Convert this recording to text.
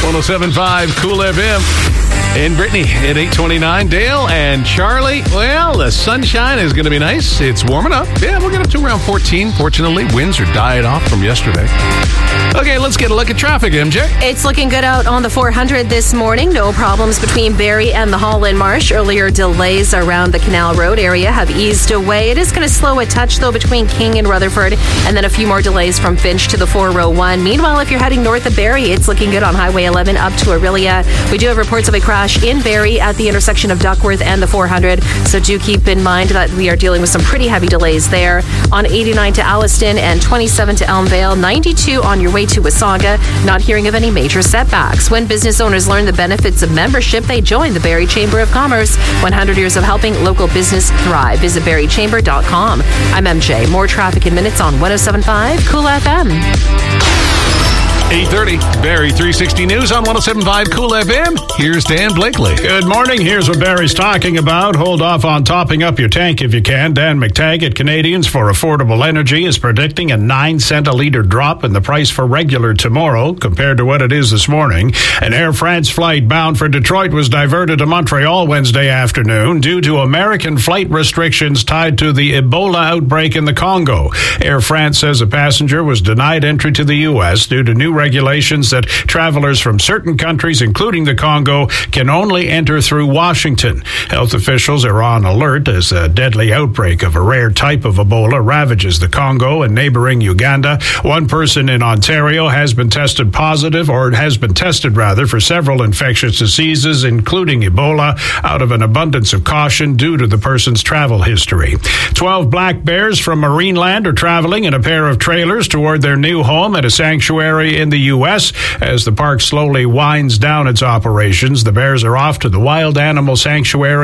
107.5 Cool FM. And Brittany at 8:29. Dale and Charlie. Well, the sunshine is going to be nice. It's warming up. Yeah, we'll get up to around 14. Fortunately, winds are died off from yesterday. Okay, let's get a look at traffic, MJ. It's looking good out on the 400 this morning. No problems between Barrie and the Holland Marsh. Earlier delays around the Canal Road area have eased away. It is going to slow a touch, though, between King and Rutherford, and then a few more delays from Finch to the 401. Meanwhile, if you're heading north of Barrie, it's looking good on Highway 11 up to Orillia. We do have reports of a crash in Barrie at the intersection of Duckworth and the 400, so do keep in mind that we are dealing with some pretty heavy delays there. On 89 to Alliston and 27 to Elmvale, 92 on your way to Wasaga, not hearing of any major setbacks. When business owners learn the benefits of membership, they join the Barrie Chamber of Commerce. 100 years of helping local business thrive. Visit barriechamber.com. I'm MJ. More traffic in minutes on 107.5 Cool FM. 8:30, Barrie 360 News on 107.5 Cool FM. Here's Dan Blakely. Good morning. Here's what Barrie's talking about. Hold off on topping up your tank if you can. Dan McTaggart, Canadians for Affordable Energy, is predicting a 9-cent a litre drop in the price for regular tomorrow compared to what it is this morning. An Air France flight bound for Detroit was diverted to Montreal Wednesday afternoon due to American flight restrictions tied to the Ebola outbreak in the Congo. Air France says a passenger was denied entry to the U.S. due to new regulations that travelers from certain countries, including the Congo, can only enter through Washington. Health officials are on alert as a deadly outbreak of a rare type of Ebola ravages the Congo and neighboring Uganda. One person in Ontario has been tested positive, or has been tested rather, for several infectious diseases, including Ebola, out of an abundance of caution due to the person's travel history. 12 black bears from Marineland are traveling in a pair of trailers toward their new home at a sanctuary in the U.S. As the park slowly winds down its operations, the bears are off to the Wild Animal Sanctuary